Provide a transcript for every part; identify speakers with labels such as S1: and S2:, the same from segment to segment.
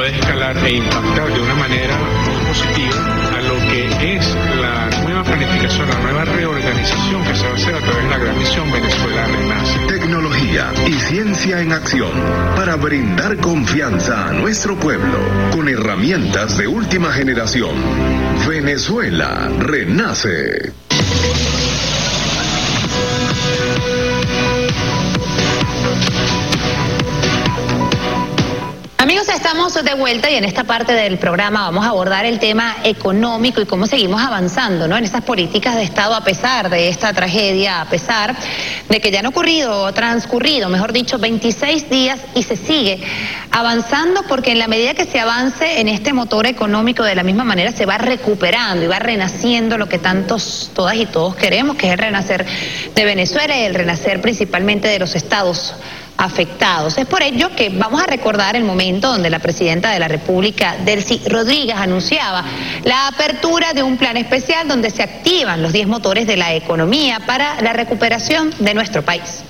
S1: puede escalar e impactar de una manera muy positiva a lo que es la nueva planificación, la nueva reorganización que se va a hacer a través de la gran misión Venezuela Renace.
S2: Tecnología y ciencia en acción para brindar confianza a nuestro pueblo con herramientas de última generación. Venezuela Renace.
S3: Amigos, estamos de vuelta y en esta parte del programa vamos a abordar el tema económico y cómo seguimos avanzando, ¿no?, en estas políticas de Estado a pesar de esta tragedia, a pesar de que ya han transcurrido, mejor dicho, 26 días y se sigue avanzando, porque en la medida que se avance en este motor económico, de la misma manera se va recuperando y va renaciendo lo que tantos, todas y todos queremos, que es el renacer de Venezuela y el renacer principalmente de los estados afectados. Es por ello que vamos a recordar el momento donde la presidenta de la República, Delcy Rodríguez, anunciaba la apertura de un plan especial donde se activan los 10 motores de la economía para la recuperación de nuestro país.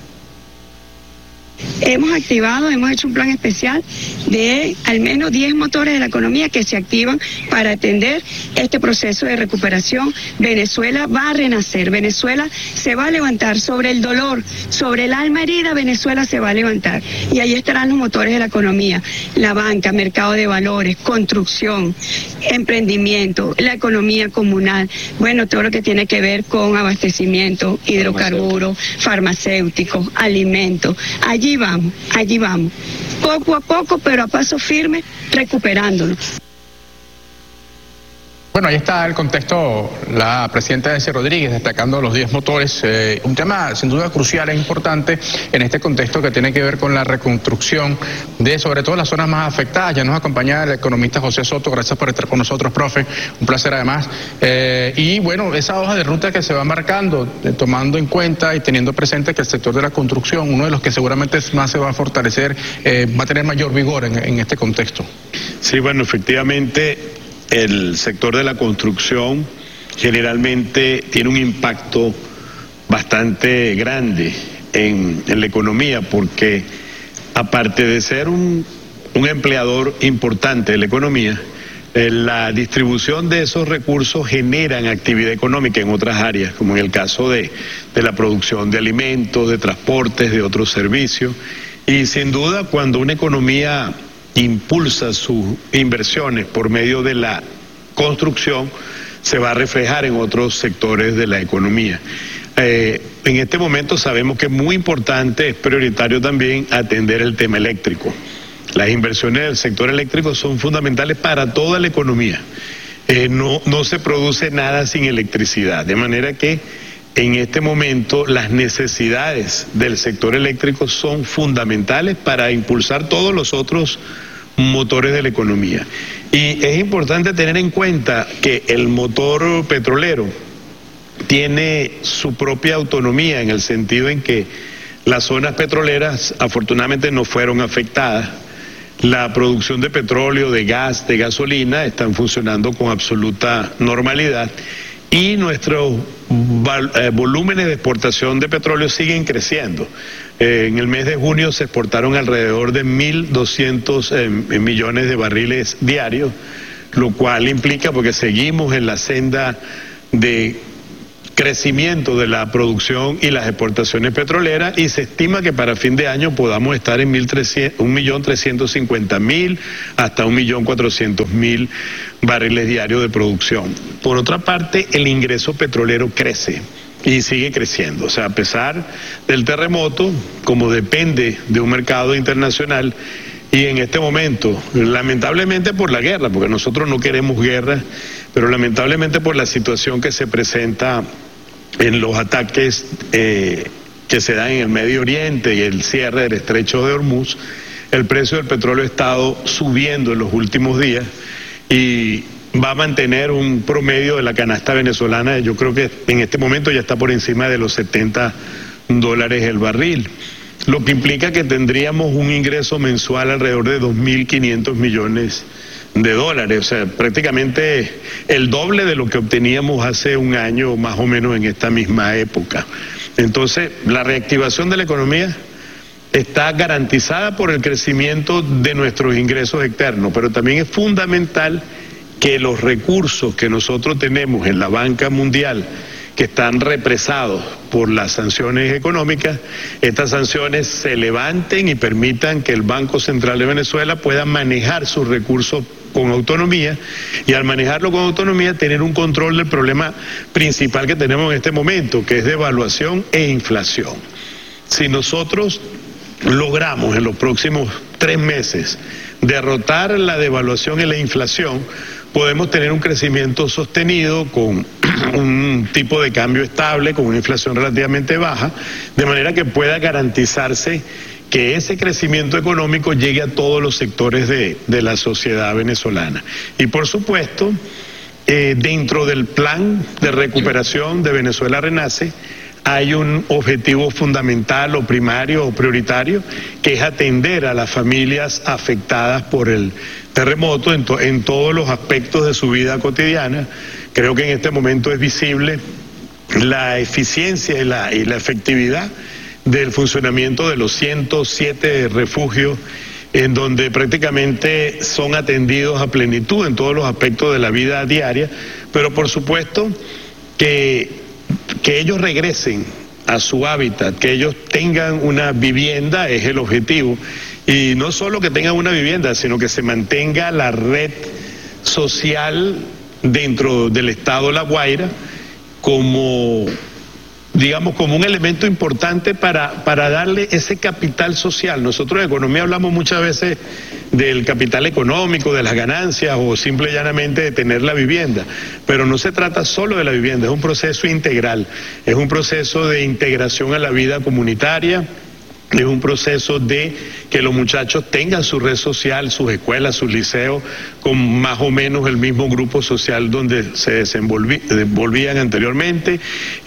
S4: Hemos hecho un plan especial de al menos 10 motores de la economía que se activan para atender este proceso de recuperación. Venezuela va a renacer, Venezuela se va a levantar sobre el dolor, sobre el alma herida. Venezuela se va a levantar y ahí estarán los motores de la economía: la banca, mercado de valores, construcción, emprendimiento, la economía comunal, bueno, todo lo que tiene que ver con abastecimiento, hidrocarburos, farmacéuticos, alimentos. Allí vamos, poco a poco, pero a paso firme, recuperándonos.
S5: Bueno, ahí está el contexto, la presidenta Delcy Rodríguez destacando los 10 motores, un tema sin duda crucial e importante en este contexto que tiene que ver con la reconstrucción de sobre todo las zonas más afectadas. Ya nos acompaña el economista José Soto, gracias por estar con nosotros, profe, un placer además. Y bueno, esa hoja de ruta que se va marcando, tomando en cuenta y teniendo presente que el sector de la construcción, uno de los que seguramente más se va a fortalecer, va a tener mayor vigor en este contexto.
S6: Sí, bueno, efectivamente, el sector de la construcción generalmente tiene un impacto bastante grande en la economía, porque aparte de ser un empleador importante de la economía, la distribución de esos recursos generan actividad económica en otras áreas, como en el caso de la producción de alimentos, de transportes, de otros servicios. Y sin duda, cuando una economía impulsa sus inversiones por medio de la construcción, se va a reflejar en otros sectores de la economía. En este momento sabemos que es muy importante, es prioritario también atender el tema eléctrico. Las inversiones del sector eléctrico son fundamentales para toda la economía. No se produce nada sin electricidad, de manera que en este momento las necesidades del sector eléctrico son fundamentales para impulsar todos los otros motores de la economía. Y es importante tener en cuenta que el motor petrolero tiene su propia autonomía, en el sentido en que las zonas petroleras afortunadamente no fueron afectadas. La producción de petróleo, de gas, de gasolina están funcionando con absoluta normalidad y nuestros volúmenes de exportación de petróleo siguen creciendo. En el mes de junio se exportaron alrededor de 1.200 millones de barriles diarios, lo cual implica, porque seguimos en la senda de crecimiento de la producción y las exportaciones petroleras, y se estima que para fin de año podamos estar en 1.350.000 hasta 1.400.000 barriles diarios de producción. Por otra parte, el ingreso petrolero crece y sigue creciendo. O sea, a pesar del terremoto, como depende de un mercado internacional, y en este momento, lamentablemente por la guerra, porque nosotros no queremos guerra, pero lamentablemente por la situación que se presenta en los ataques que se dan en el Medio Oriente y el cierre del estrecho de Hormuz, el precio del petróleo ha estado subiendo en los últimos días y va a mantener un promedio de la canasta venezolana. Yo creo que en este momento ya está por encima de los $70 el barril, lo que implica que tendríamos un ingreso mensual alrededor de 2.500 millones de dólares, o sea, prácticamente el doble de lo que obteníamos hace un año más o menos en esta misma época. Entonces, la reactivación de la economía está garantizada por el crecimiento de nuestros ingresos externos, pero también es fundamental que los recursos que nosotros tenemos en la banca mundial, que están represados por las sanciones económicas, estas sanciones se levanten y permitan que el Banco Central de Venezuela pueda manejar sus recursos con autonomía, y al manejarlo con autonomía tener un control del problema principal que tenemos en este momento, que es devaluación e inflación. Si nosotros logramos en los próximos 3 meses derrotar la devaluación y la inflación, podemos tener un crecimiento sostenido con un tipo de cambio estable, con una inflación relativamente baja, de manera que pueda garantizarse que ese crecimiento económico llegue a todos los sectores de la sociedad venezolana. Y por supuesto, dentro del plan de recuperación de Venezuela Renace, hay un objetivo fundamental o primario o prioritario, que es atender a las familias afectadas por el terremoto en todos los aspectos de su vida cotidiana. Creo que en este momento es visible la eficiencia y la efectividad del funcionamiento de los 107 refugios, en donde prácticamente son atendidos a plenitud en todos los aspectos de la vida diaria, pero por supuesto que ellos regresen a su hábitat, que ellos tengan una vivienda es el objetivo, y no solo que tengan una vivienda, sino que se mantenga la red social dentro del estado La Guaira como, digamos, como un elemento importante para darle ese capital social. Nosotros en economía hablamos muchas veces del capital económico, de las ganancias o simple y llanamente de tener la vivienda, pero no se trata solo de la vivienda, es un proceso integral, es un proceso de integración a la vida comunitaria, es un proceso de que los muchachos tengan su red social, sus escuelas, sus liceos, con más o menos el mismo grupo social donde se desenvolvían anteriormente,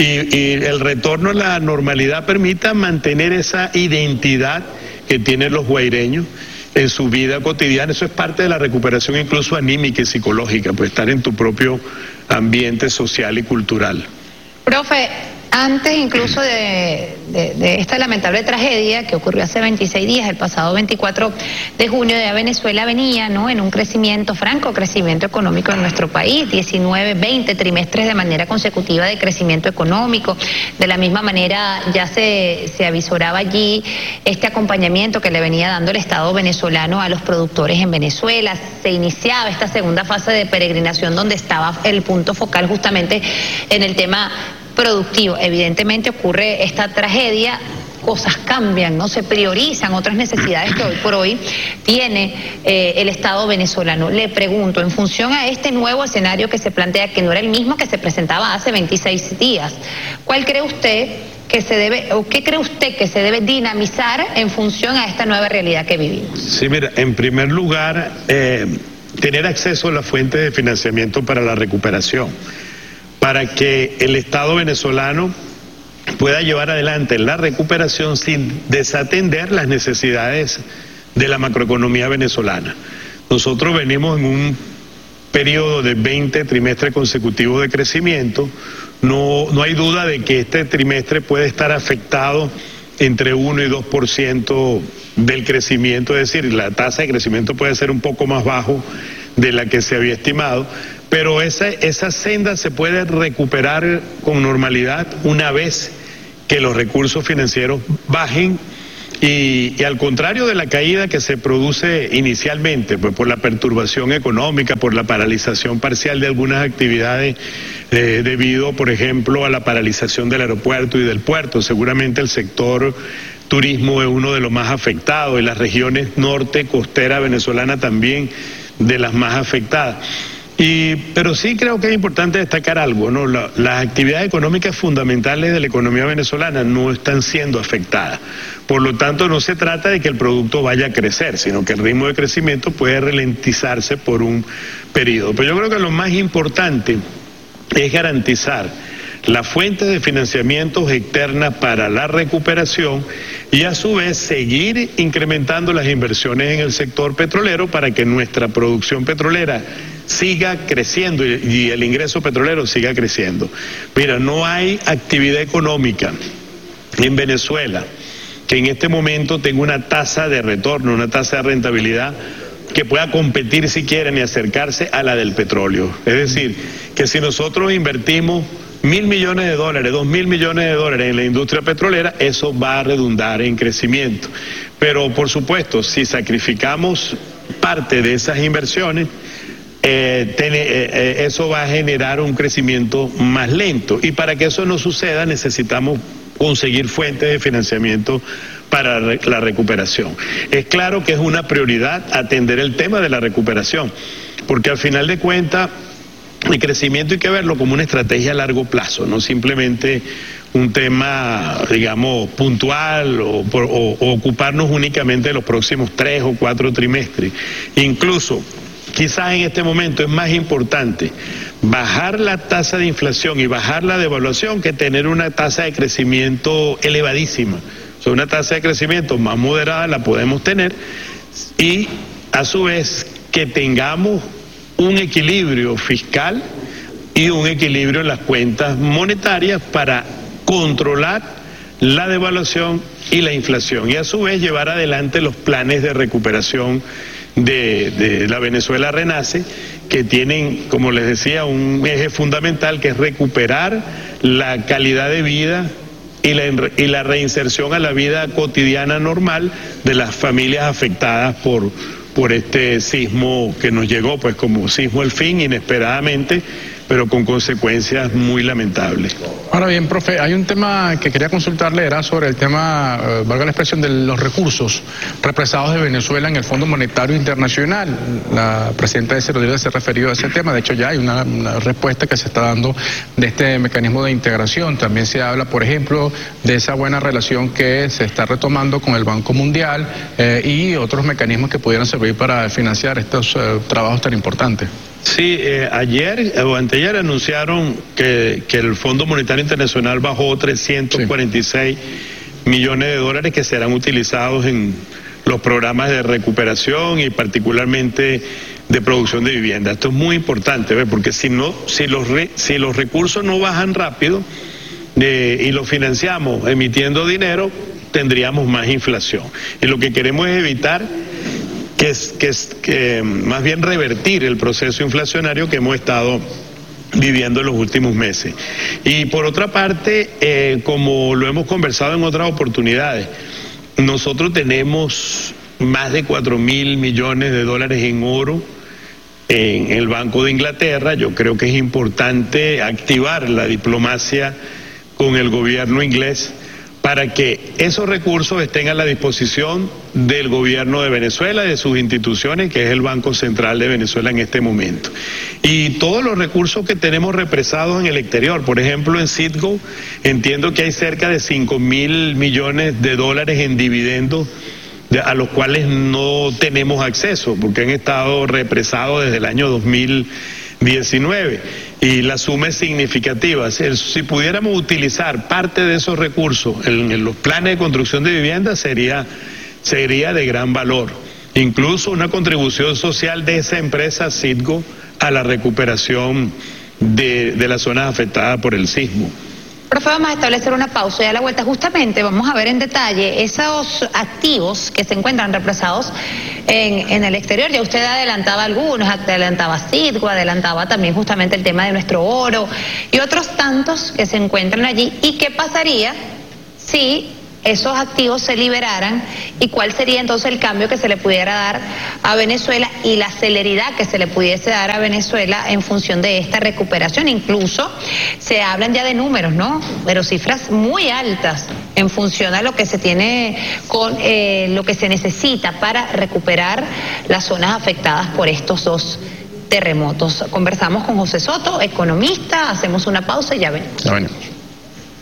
S6: y el retorno a la normalidad permita mantener esa identidad que tienen los guaireños en su vida cotidiana. Eso es parte de la recuperación incluso anímica y psicológica, pues estar en tu propio ambiente social y cultural.
S3: Profe, antes incluso de esta lamentable tragedia que ocurrió hace 26 días, el pasado 24 de junio, ya Venezuela venía, ¿no?, en un crecimiento, franco crecimiento económico en nuestro país, 19, 20 trimestres de manera consecutiva de crecimiento económico. De la misma manera ya se avisoraba allí este acompañamiento que le venía dando el Estado venezolano a los productores en Venezuela. Se iniciaba esta segunda fase de peregrinación donde estaba el punto focal justamente en el tema productivo. Evidentemente ocurre esta tragedia, cosas cambian, ¿no? Se priorizan otras necesidades que hoy por hoy tiene el Estado venezolano. Le pregunto, en función a este nuevo escenario que se plantea, que no era el mismo que se presentaba hace 26 días, ¿cuál cree usted que se debe, o qué cree usted que se debe dinamizar en función a esta nueva realidad que vivimos?
S6: Sí, mira, en primer lugar, tener acceso a la fuente de financiamiento para la recuperación, para que el Estado venezolano pueda llevar adelante la recuperación sin desatender las necesidades de la macroeconomía venezolana. Nosotros venimos en un periodo de 20 trimestres consecutivos de crecimiento. No hay duda de que este trimestre puede estar afectado entre 1 y 2% del crecimiento, es decir, la tasa de crecimiento puede ser un poco más bajo de la que se había estimado, pero esa senda se puede recuperar con normalidad una vez que los recursos financieros bajen, y al contrario de la caída que se produce inicialmente, pues por la perturbación económica, por la paralización parcial de algunas actividades, debido, por ejemplo, a la paralización del aeropuerto y del puerto. Seguramente el sector turismo es uno de los más afectados, y las regiones norte, costera venezolana también de las más afectadas. Pero sí creo que es importante destacar algo, ¿no? Las actividades económicas fundamentales de la economía venezolana no están siendo afectadas. Por lo tanto, no se trata de que el producto vaya a crecer, sino que el ritmo de crecimiento puede ralentizarse por un periodo. Pero yo creo que lo más importante es garantizar las fuentes de financiamientos externas para la recuperación, y a su vez seguir incrementando las inversiones en el sector petrolero para que nuestra producción petrolera siga creciendo y el ingreso petrolero siga creciendo. Mira, no hay actividad económica en Venezuela que en este momento tenga una tasa de retorno, una tasa de rentabilidad que pueda competir siquiera ni acercarse a la del petróleo. Es decir, que si nosotros invertimos $1.000 millones, $2.000 millones en la industria petrolera, eso va a redundar en crecimiento. Pero por supuesto, si sacrificamos parte de esas inversiones, eso va a generar un crecimiento más lento. Y para que eso no suceda, necesitamos conseguir fuentes de financiamiento para la recuperación. Es claro que es una prioridad atender el tema de la recuperación, porque al final de cuentas el crecimiento hay que verlo como una estrategia a largo plazo, no simplemente un tema, digamos, puntual o ocuparnos únicamente de los próximos 3 o 4 trimestres. Incluso, quizás en este momento es más importante bajar la tasa de inflación y bajar la devaluación que tener una tasa de crecimiento elevadísima. O sea, una tasa de crecimiento más moderada la podemos tener y a su vez que tengamos un equilibrio fiscal y un equilibrio en las cuentas monetarias para controlar la devaluación y la inflación y a su vez llevar adelante los planes de recuperación de la Venezuela Renace, que tienen, como les decía, un eje fundamental que es recuperar la calidad de vida y la reinserción a la vida cotidiana normal de las familias afectadas por este sismo que nos llegó, pues como sismo al fin, inesperadamente, pero con consecuencias muy lamentables.
S5: Ahora bien, profe, hay un tema que quería consultarle, era sobre el tema, valga la expresión, de los recursos represados de Venezuela en el Fondo Monetario Internacional. La presidenta Delcy Rodríguez se refirió a ese tema, de hecho ya hay una respuesta que se está dando de este mecanismo de integración. También se habla, por ejemplo, de esa buena relación que se está retomando con el Banco Mundial y otros mecanismos que pudieran servir para financiar estos trabajos tan importantes.
S6: Sí, ayer o anteayer anunciaron que el Fondo Monetario Internacional bajó 346 millones de dólares que serán utilizados en los programas de recuperación y particularmente de producción de vivienda. Esto es muy importante, ¿ves? Porque si los recursos no bajan rápido y los financiamos emitiendo dinero, tendríamos más inflación. Y lo que queremos es evitar que más bien revertir el proceso inflacionario que hemos estado viviendo en los últimos meses. Y por otra parte, como lo hemos conversado en otras oportunidades, nosotros tenemos más de 4.000 millones de dólares en oro en el Banco de Inglaterra. Yo creo que es importante activar la diplomacia con el gobierno inglés para que esos recursos estén a la disposición del gobierno de Venezuela y de sus instituciones, que es el Banco Central de Venezuela en este momento. Y todos los recursos que tenemos represados en el exterior, por ejemplo en Citgo, entiendo que hay cerca de 5.000 millones de dólares en dividendos a los cuales no tenemos acceso, porque han estado represados desde el año 2019. Y la suma es significativa. Si pudiéramos utilizar parte de esos recursos en los planes de construcción de vivienda, sería de gran valor. Incluso una contribución social de esa empresa Citgo a la recuperación de las zonas afectadas por el sismo.
S3: Profe, vamos a establecer una pausa y a la vuelta justamente vamos a ver en detalle esos activos que se encuentran represados en el exterior. Ya usted adelantaba algunos, adelantaba Citgo, adelantaba también justamente el tema de nuestro oro y otros tantos que se encuentran allí. ¿Y qué pasaría si esos activos se liberaran y cuál sería entonces el cambio que se le pudiera dar a Venezuela y la celeridad que se le pudiese dar a Venezuela en función de esta recuperación? Incluso se hablan ya de números, ¿no? Pero cifras muy altas en función a lo que se tiene con lo que se necesita para recuperar las zonas afectadas por estos dos terremotos. Conversamos con José Soto, economista, hacemos una pausa y ya venimos.